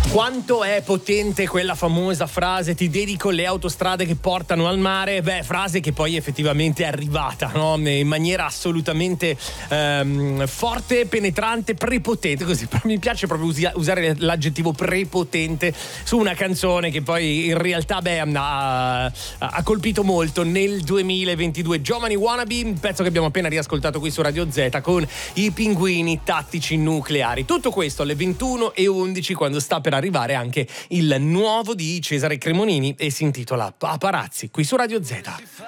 Quanto è potente quella famosa frase "ti dedico le autostrade che portano al mare"? Beh, frase che poi effettivamente è arrivata, no? In maniera assolutamente forte, penetrante, prepotente, così. Mi piace proprio usare l'aggettivo prepotente su una canzone che poi in realtà ha colpito molto nel 2022. Giovani Wannabe, un pezzo che abbiamo appena riascoltato qui su Radio Z con i Pinguini Tattici Nucleari. Tutto questo alle 21:11, quando sta per arrivare anche il nuovo di Cesare Cremonini e si intitola Paparazzi, qui su Radio Z.